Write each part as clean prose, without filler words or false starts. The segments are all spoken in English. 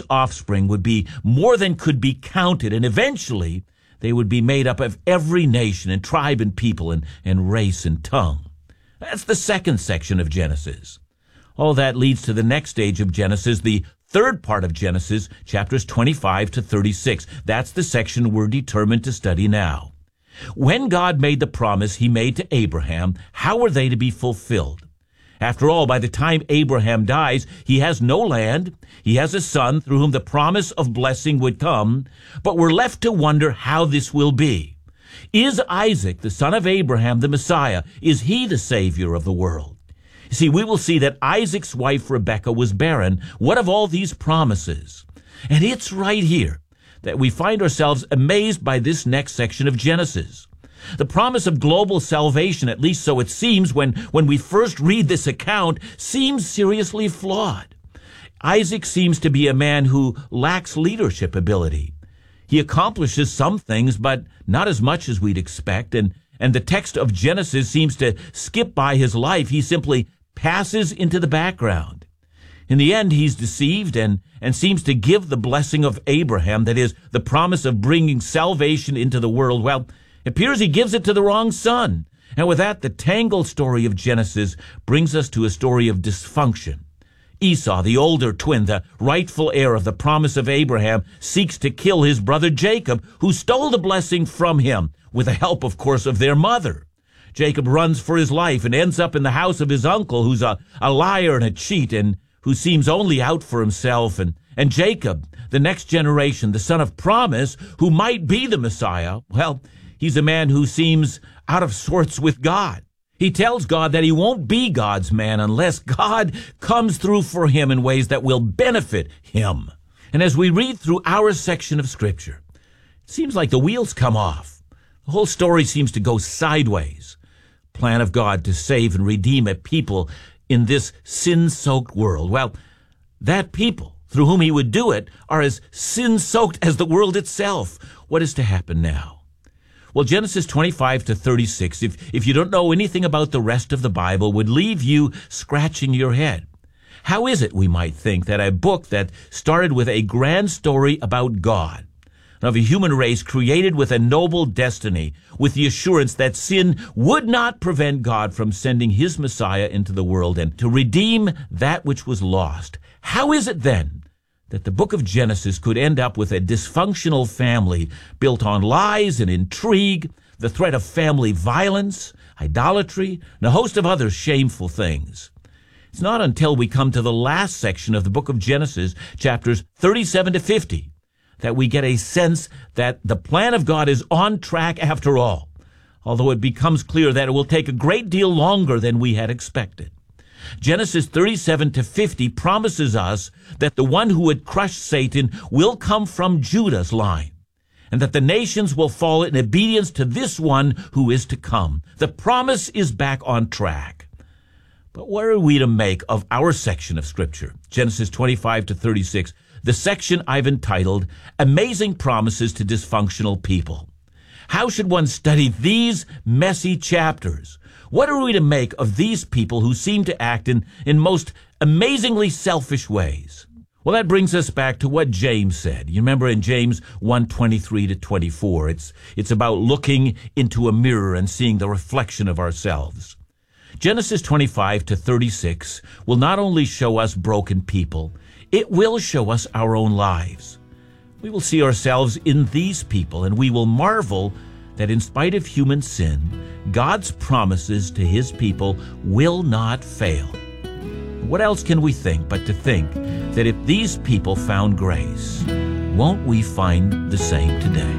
offspring would be more than could be counted, and eventually they would be made up of every nation and tribe and people and race and tongue. That's the second section of Genesis. All that leads to the next stage of Genesis, the third part of Genesis, chapters 25 to 36. That's the section we're determined to study now. When God made the promise he made to Abraham, how were they to be fulfilled? After all, by the time Abraham dies, he has no land, he has a son through whom the promise of blessing would come, but we're left to wonder how this will be. Is Isaac, the son of Abraham, the Messiah? Is he the Savior of the world? See, we will see that Isaac's wife Rebekah was barren. What of all these promises? And it's right here that we find ourselves amazed by this next section of Genesis. The promise of global salvation, at least so it seems when we first read this account, seems seriously flawed. Isaac seems to be a man who lacks leadership ability. He accomplishes some things, but not as much as we'd expect, and the text of Genesis seems to skip by his life. He simply passes into the background. In the end, he's deceived and seems to give the blessing of Abraham, that is, the promise of bringing salvation into the world. Well, it appears he gives it to the wrong son. And with that, the tangled story of Genesis brings us to a story of dysfunction. Esau, the older twin, the rightful heir of the promise of Abraham, seeks to kill his brother Jacob, who stole the blessing from him, with the help, of course, of their mother. Jacob runs for his life and ends up in the house of his uncle, who's a liar and a cheat, and who seems only out for himself. And Jacob, the next generation, the son of promise, who might be the Messiah, well, he's a man who seems out of sorts with God. He tells God that he won't be God's man unless God comes through for him in ways that will benefit him. And as we read through our section of Scripture, it seems like the wheels come off. The whole story seems to go sideways. Plan of God to save and redeem a people in this sin-soaked world. Well, that people through whom he would do it are as sin-soaked as the world itself. What is to happen now? Well, Genesis 25 to 36, if you don't know anything about the rest of the Bible, would leave you scratching your head. How is it, we might think, that a book that started with a grand story about God, of a human race created with a noble destiny, with the assurance that sin would not prevent God from sending his Messiah into the world and to redeem that which was lost, how is it then that the book of Genesis could end up with a dysfunctional family built on lies and intrigue, the threat of family violence, idolatry, and a host of other shameful things? It's not until we come to the last section of the book of Genesis, chapters 37 to 50, that we get a sense that the plan of God is on track after all, although it becomes clear that it will take a great deal longer than we had expected. Genesis 37 to 50 promises us that the one who would crush Satan will come from Judah's line, and that the nations will fall in obedience to this one who is to come. The promise is back on track. But what are we to make of our section of Scripture, Genesis 25 to 36, the section I've entitled, Amazing Promises to Dysfunctional People? How should one study these messy chapters? What are we to make of these people who seem to act in most amazingly selfish ways? Well, that brings us back to what James said. You remember in James 1:23 to 24, it's about looking into a mirror and seeing the reflection of ourselves. Genesis 25 to 36 will not only show us broken people, it will show us our own lives. We will see ourselves in these people, and we will marvel that in spite of human sin, God's promises to his people will not fail. What else can we think but to think that if these people found grace, won't we find the same today?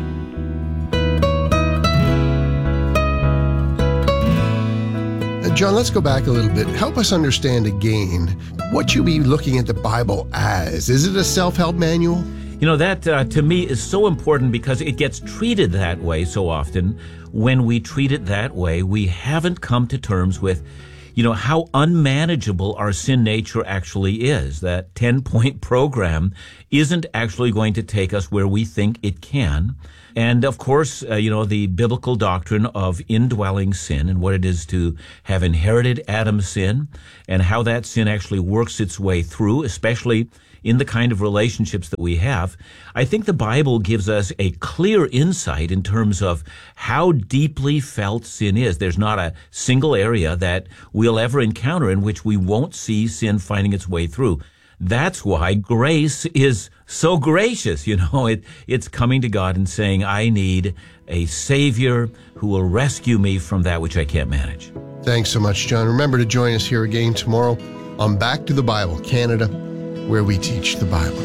John, let's go back a little bit. Help us understand again what you be looking at the Bible as. Is it a self-help manual? You know, that to me is so important because it gets treated that way so often. When we treat it that way, we haven't come to terms with, how unmanageable our sin nature actually is. That 10-point program isn't actually going to take us where we think it can. And of course, the biblical doctrine of indwelling sin and what it is to have inherited Adam's sin and how that sin actually works its way through, especially in the kind of relationships that we have, I think the Bible gives us a clear insight in terms of how deeply felt sin is. There's not a single area that we'll ever encounter in which we won't see sin finding its way through. That's why grace is so gracious. It's coming to God and saying, I need a Savior who will rescue me from that which I can't manage. Thanks so much, John. Remember to join us here again tomorrow on Back to the Bible Canada, where we teach the Bible.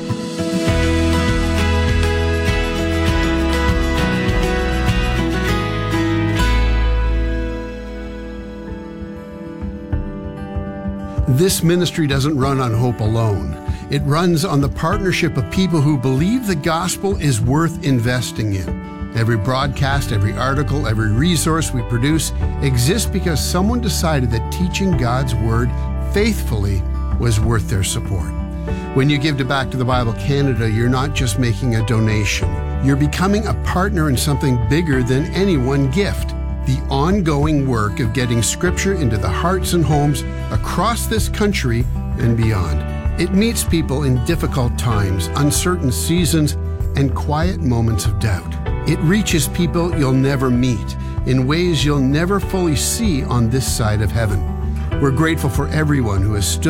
This ministry doesn't run on hope alone. It runs on the partnership of people who believe the gospel is worth investing in. Every broadcast, every article, every resource we produce exists because someone decided that teaching God's Word faithfully was worth their support. When you give to Back to the Bible Canada, you're not just making a donation. You're becoming a partner in something bigger than any one gift. The ongoing work of getting Scripture into the hearts and homes across this country and beyond. It meets people in difficult times, uncertain seasons, and quiet moments of doubt. It reaches people you'll never meet in ways you'll never fully see on this side of heaven. We're grateful for everyone who has stood